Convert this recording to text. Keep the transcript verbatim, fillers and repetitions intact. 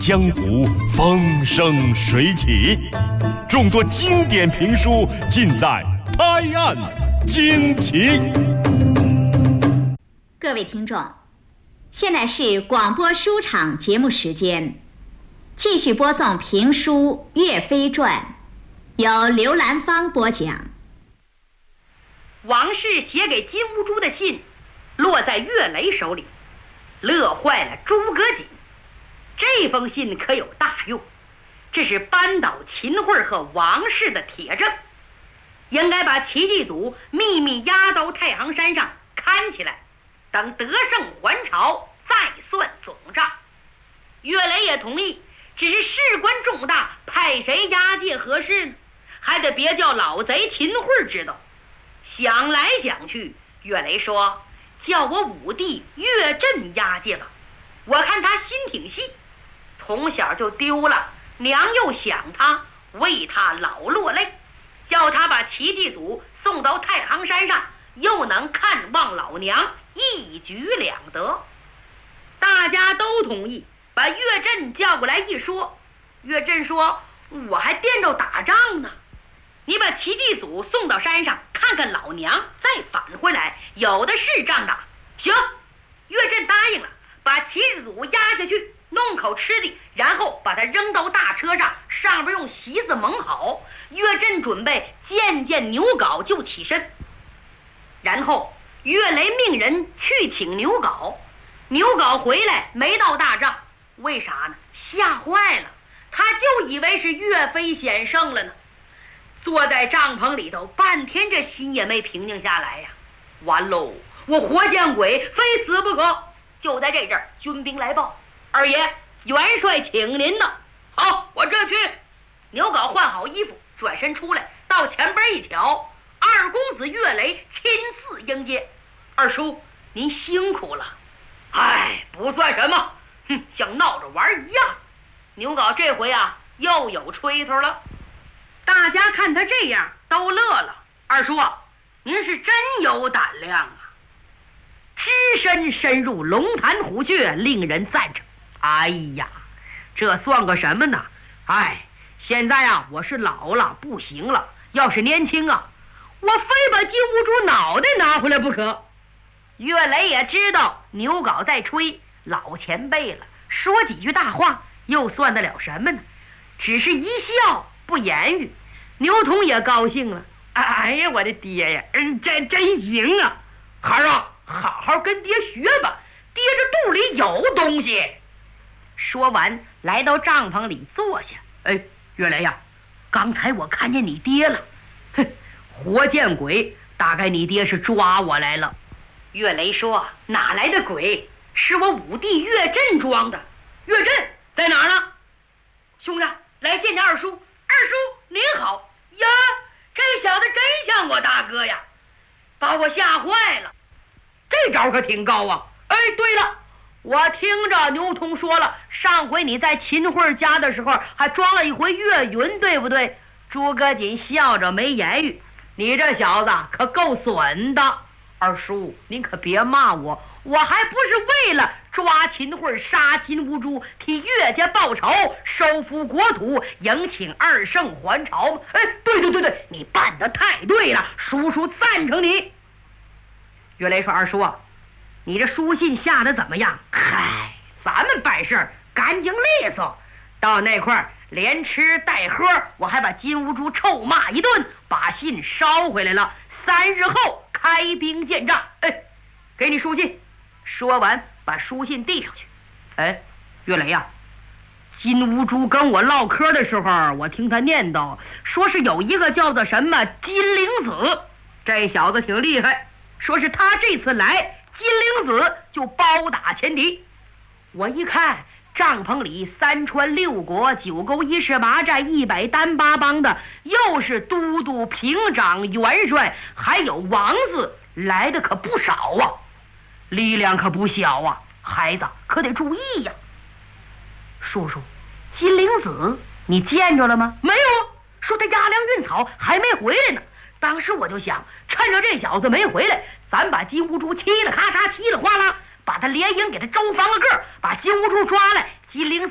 江湖风生水起，众多经典评书尽在拍案惊奇。 各位听众，现在是广播书场节目时间，继续播送评书《岳飞传》，由刘兰芳播讲。 王氏写给金兀术的信落在岳雷手里，乐坏了诸葛瑾。这封信可有大用，这是扳倒秦桧和王氏的铁证，应该把齐地祖秘密押到太行山上看起来，等得胜还朝再算总账。岳雷也同意，只是事关重大，派谁押解合适呢？还得别叫老贼秦桧知道。想来想去，岳雷说：“叫我五弟岳震押解吧，我看他心挺细，从小就丢了，娘又想他，为他老落泪，叫他把齐地祖送到太行山上，又能看望老娘，一举两得。”大家都同意，把岳震叫过来一说，岳震说：“我还惦着打仗呢，你把齐地祖送到山上看看老娘，再返回来，有的是仗打。”行，岳震答应了，把齐地祖押下去，弄口吃的，然后把他扔到大车上，上边用席子蒙好。岳震准备见见牛皋就起身，然后岳雷命人去请牛皋。牛皋回来没到大帐，为啥呢？吓坏了，他就以为是岳飞险胜了呢。坐在帐篷里头半天，这心也没平静下来呀。完喽，我活见鬼，非死不可。就在这阵儿，军兵来报：“二爷，元帅请您呢。”好，我这去。牛皋换好衣服，转身出来，到前边一瞧，二公子岳雷亲自迎接：“二叔，您辛苦了。”“哎，不算什么，哼，像闹着玩一样。”牛皋这回啊又有吹头了。大家看他这样都乐了。“二叔啊，您是真有胆量啊，只身深入龙潭虎穴，令人赞成。哎呀，这算个什么呢？哎，现在啊我是老了不行了，要是年轻啊，我非把金兀术脑袋拿回来不可。”岳雷也知道牛皋在吹，老前辈了，说几句大话又算得了什么呢？只是一笑不言语。牛童也高兴了：“哎呀，我的爹呀，嗯，真真行啊！孩儿啊，好好跟爹学吧，爹这肚里有东西。”说完，来到帐篷里坐下。“哎，岳雷呀，刚才我看见你爹了。”“哼，活见鬼！大概你爹是抓我来了。”岳雷说：“哪来的鬼？是我五弟岳震装的。”“岳震在哪儿呢？”“兄弟，来见见二叔。”“二叔您好。”“呀，这小子真像我大哥呀，把我吓坏了。这招可挺高啊。”“哎，对了，我听着牛童说了，上回你在秦桧家的时候还装了一回岳云，对不对？”诸葛瑾笑着没言语。“你这小子可够损的。二叔您可别骂我，我还不是为了抓秦桧杀金兀术，替岳家报仇，收复国土，迎请二圣还朝。哎，对对对对，你办得太对了，叔叔赞成你。”岳雷说：“二叔啊，你这书信下的怎么样？”“嗨，咱们办事儿干净利索，到那块儿连吃带喝，我还把金兀术臭骂一顿，把信捎回来了。三日后开兵见仗。哎，给你书信。”说完把书信递上去。“哎，岳雷呀，金兀术跟我唠嗑的时候，我听他念叨，说是有一个叫做什么金陵子，这小子挺厉害，说是他这次来，金陵子就包打前敌。我一看帐篷里三川六国九沟一十八寨一百单八帮的，又是都督平长元帅，还有王字，来的可不少啊，力量可不小啊，孩子可得注意呀。”“叔叔，金陵子你见着了吗？”“没有，说他押粮运草还没回来呢。当时我就想，趁着这小子没回来，咱把金兀术嘁了咔嚓嘁了哗啦，把他连营给他周防了个，把金兀术抓来，金陵